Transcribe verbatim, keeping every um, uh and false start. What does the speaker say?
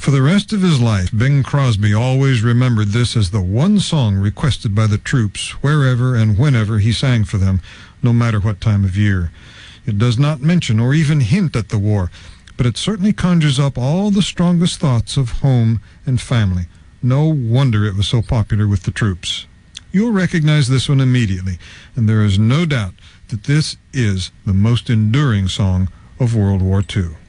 For the rest of his life, Bing Crosby always remembered this as the one song requested by the troops wherever and whenever he sang for them, no matter what time of year. It does not mention or even hint at the war, but it certainly conjures up all the strongest thoughts of home and family. No wonder it was so popular with the troops. You'll recognize this one immediately, and there is no doubt that this is the most enduring song of World War Two.